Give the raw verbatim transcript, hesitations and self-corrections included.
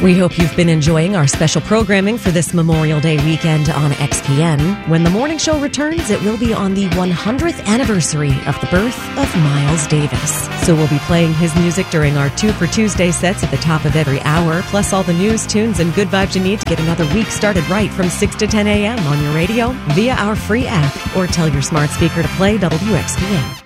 We hope you've been enjoying our special programming for this Memorial Day weekend on X P N. When the morning show returns, it will be on the one hundredth anniversary of the birth of Miles Davis. So we'll be playing his music during our Two for Tuesday sets at the top of every hour, plus all the news, tunes, and good vibes you need to get another week started right from six to ten a.m. on your radio, via our free app, or tell your smart speaker to play W X P N.